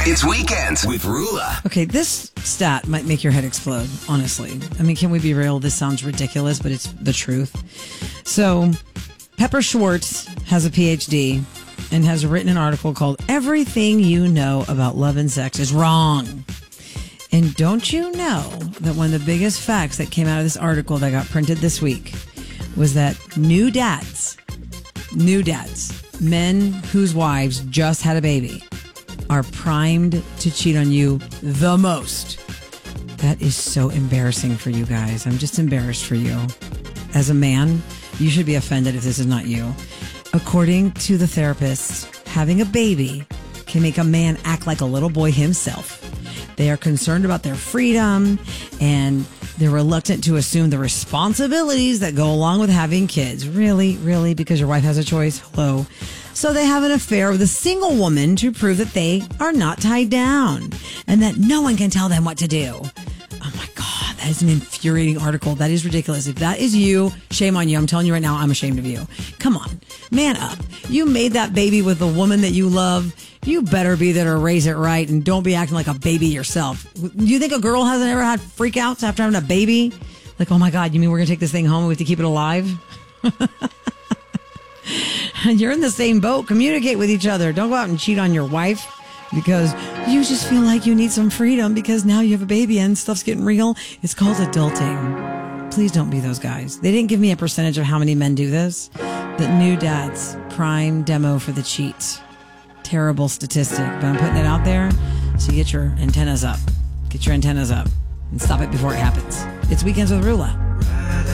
It's Weekends with Rula. Okay, this stat might make your head explode, honestly. I mean, can we be real? This sounds ridiculous, but it's the truth. So, Pepper Schwartz has a PhD and has written an article called Everything You Know About Love and Sex is Wrong. And don't you know that one of the biggest facts that came out of this article that got printed this week was that new dads, men whose wives just had a baby, are primed to cheat on you the most. That is so embarrassing for you guys. I'm just embarrassed for you. As a man, you should be offended if this is not you. According to the therapists, having a baby can make a man act like a little boy himself. They are concerned about their freedom and they're reluctant to assume the responsibilities that go along with having kids. Really? Really? Because your wife has a choice? Hello. So they have an affair with a single woman to prove that they are not tied down and that no one can tell them what to do. Oh my God, that is an infuriating article. That is ridiculous. If that is you, shame on you. I'm telling you right now, I'm ashamed of you. Come on, man up. You made that baby with the woman that you love. You better be there to raise it right and don't be acting like a baby yourself. You think a girl hasn't ever had freakouts after having a baby? Like, oh my God, you mean we're going to take this thing home and we have to keep it alive? You're in the same boat. Communicate with each other. Don't go out and cheat on your wife because you just feel like you need some freedom because now you have a baby and stuff's getting real. It's called adulting. Please don't be those guys. They didn't give me a percentage of how many men do this. The new dads, prime demo for the cheat. Terrible statistic, but I'm putting it out there so you get your antennas up. Get your antennas up and stop it before it happens. It's Weekends with Rula.